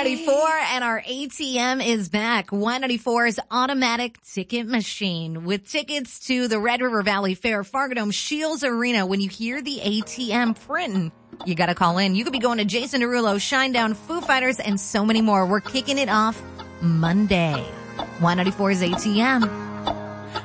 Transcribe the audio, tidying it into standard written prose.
Y94 and our ATM is back. Y94's automatic ticket machine with tickets to the Red River Valley Fair, Fargo Dome, Shields Arena. When you hear the ATM printing, you got to call in. You could be going to Jason Derulo, Shinedown, Foo Fighters, and so many more. We're kicking it off Monday. Y94's ATM.